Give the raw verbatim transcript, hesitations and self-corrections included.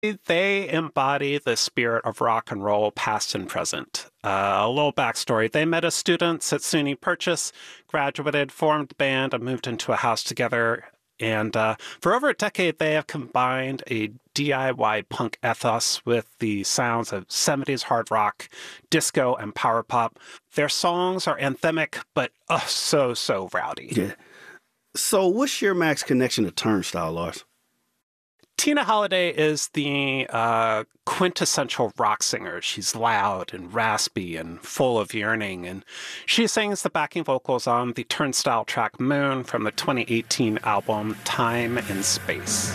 They embody the spirit of rock and roll, past and present. Uh, a little backstory. They met as students at SUNY Purchase, graduated, formed the band, and moved into a house together. And uh, for over a decade, they have combined a D I Y punk ethos with the sounds of seventies hard rock, disco, and power pop. Their songs are anthemic, but oh, so, so rowdy. Yeah. So what's your max connection to Turnstile, Lars? Tina Holiday is the uh, quintessential rock singer. She's loud and raspy and full of yearning, and she sings the backing vocals on the Turnstile track Moon from the twenty eighteen album Time and Space.